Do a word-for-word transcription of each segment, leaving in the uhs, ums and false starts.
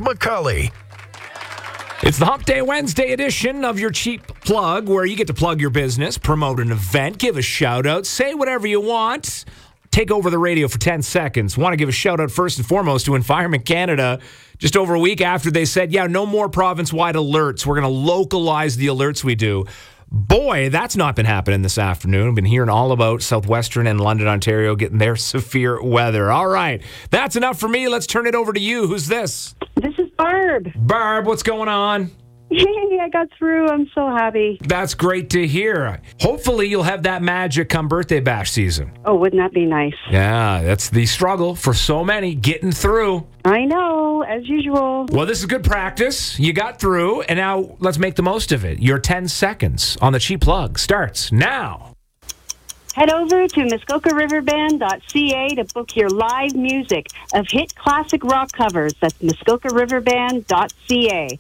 McCully. It's the Hump Day Wednesday edition of your Cheap Plug, where you get to plug your business, promote an event, give a shout out, say whatever you want. Take over the radio for ten seconds. Want to give a shout out first and foremost to Environment Canada. Just over a week after they said, yeah, no more province-wide alerts. We're going to localize the alerts we do. Boy, that's not been happening this afternoon. I've been hearing all about Southwestern and London, Ontario getting their severe weather. All right, that's enough for me. Let's turn it over to you. Who's this? This is Barb. Barb, what's going on? Hey, I got through. I'm so happy. That's great to hear. Hopefully you'll have that magic come birthday bash season. Oh, wouldn't that be nice? Yeah, that's the struggle for so many, getting through. I know, as usual. Well, this is good practice. You got through, and now let's make the most of it. Your ten seconds on the Cheap Plug starts now. Head over to muskoka river band dot c a to book your live music of hit classic rock covers. That's muskoka river band dot c a.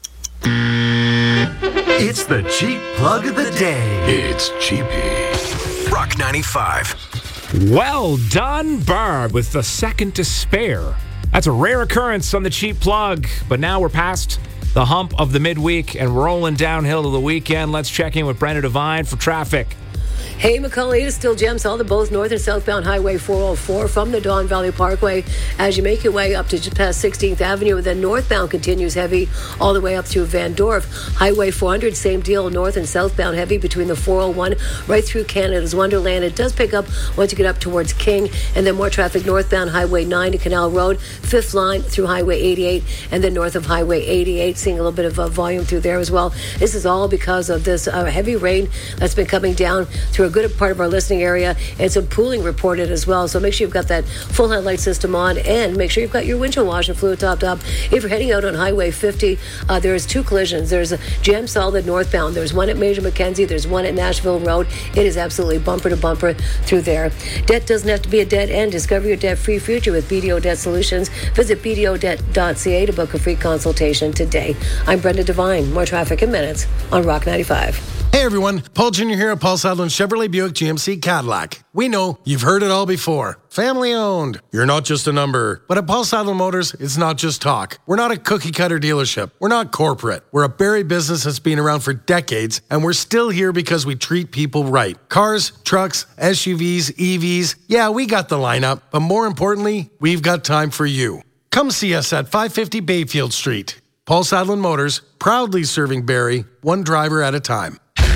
It's the Cheap Plug of the Day. It's Cheapy. Rock ninety-five. Well done, Barb, with the second to spare. That's a rare occurrence on the Cheap Plug, but now we're past the hump of the midweek and rolling downhill to the weekend. Let's check in with Brenda Devine for traffic. Hey, McCully, it is still jam solid both north and southbound Highway four oh four from the Don Valley Parkway as you make your way up to just past sixteenth Avenue, and then northbound continues heavy all the way up through Van Dorp. Highway four hundred, same deal, north and southbound heavy between the four oh one right through Canada's Wonderland. It does pick up once you get up towards King, and then more traffic northbound Highway nine to Canal Road, fifth line through Highway eighty-eight, and then north of Highway eighty-eight, seeing a little bit of uh, volume through there as well. This is all because of this uh, heavy rain that's been coming down through a good part of our listening area, and some pooling reported as well. So make sure you've got that full headlight system on, and make sure you've got your windshield washer fluid topped up. If you're heading out on Highway fifty, uh, there's two collisions. There's a jam solid northbound. There's one at Major Mackenzie. There's one at Nashville Road. It is absolutely bumper to bumper through there. Debt doesn't have to be a dead end. Discover your debt-free future with B D O Debt Solutions. Visit b d o debt dot c a to book a free consultation today. I'm Brenda Devine. More traffic in minutes on Rock ninety-five. Hey everyone, Paul Junior here at Paul Sadlin Chevrolet Buick G M C Cadillac. We know you've heard it all before. Family owned. You're not just a number. But at Paul Sadlin Motors, it's not just talk. We're not a cookie cutter dealership. We're not corporate. We're a Barrie business that's been around for decades, and we're still here because we treat people right. Cars, trucks, S U Vs, E Vs. Yeah, we got the lineup, but more importantly, we've got time for you. Come see us at five fifty Bayfield Street. Paul Sadlin Motors, proudly serving Barrie, one driver at a time.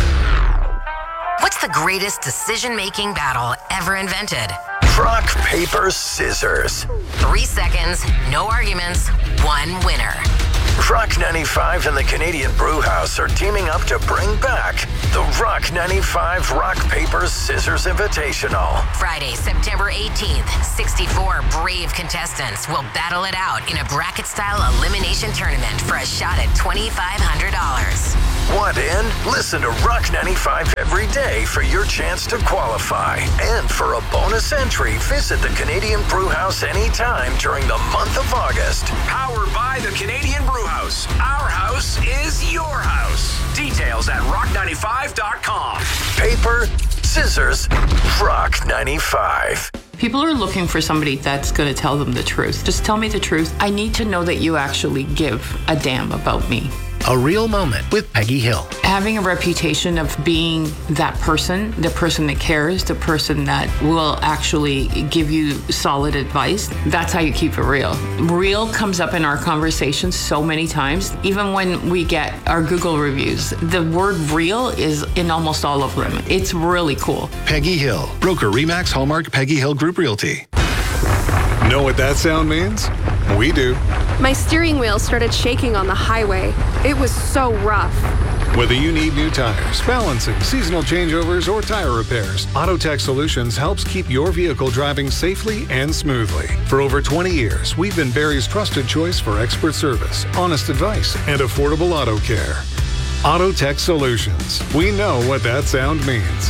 What's the greatest decision-making battle ever invented? Rock, paper, scissors. Three seconds, no arguments, one winner. Rock ninety-five and the Canadian Brewhouse are teaming up to bring back the Rock ninety-five Rock, Paper, Scissors Invitational. Friday, September eighteenth, sixty-four brave contestants will battle it out in a bracket-style elimination tournament for a shot at twenty-five hundred dollars. Want in? Listen to Rock ninety-five every day for your chance to qualify. And for a bonus entry, visit the Canadian Brewhouse anytime during the month of August. Powered by the Canadian Brewhouse. Our house is your house. Details at rock ninety-five dot com. Paper, scissors, Rock ninety-five. People are looking for somebody that's going to tell them the truth. Just tell me the truth. I need to know that you actually give a damn about me. A Real Moment with Peggy Hill. Having a reputation of being that person, the person that cares, the person that will actually give you solid advice, that's how you keep it real. Real comes up in our conversations so many times. Even when we get our Google reviews, the word real is in almost all of them. It's really cool. Peggy Hill, broker Remax Hallmark Peggy Hill Group Realty. Know what that sound means? We do. My steering wheel started shaking on the highway. It was so rough. Whether you need new tires, balancing, seasonal changeovers, or tire repairs, AutoTech Solutions helps keep your vehicle driving safely and smoothly. For over twenty years, we've been Barrie's trusted choice for expert service, honest advice, and affordable auto care. AutoTech Solutions. We know what that sound means.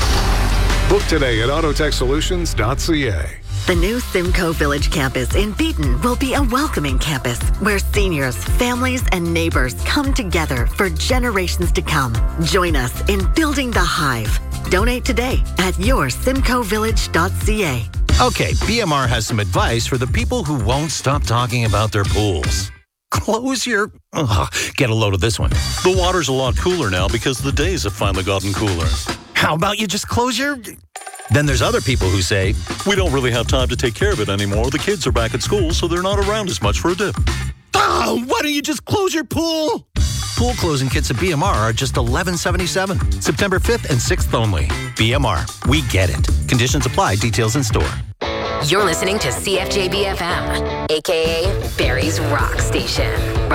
Book today at autotech solutions dot c a. The new Simcoe Village campus in Beaton will be a welcoming campus where seniors, families, and neighbors come together for generations to come. Join us in building the Hive. Donate today at your simcoe village dot c a. Okay, B M R has some advice for the people who won't stop talking about their pools. Close your... Ugh, get a load of this one. The water's a lot cooler now because the days have finally gotten cooler. How about you just close your... Then there's other people who say, we don't really have time to take care of it anymore. The kids are back at school, so they're not around as much for a dip. Oh, why don't you just close your pool? Pool closing kits at B M R are just eleven seventy-seven. September fifth and sixth only. B M R, we get it. Conditions apply. Details in store. You're listening to C F J B F M, a k a. Barrie's Rock Station.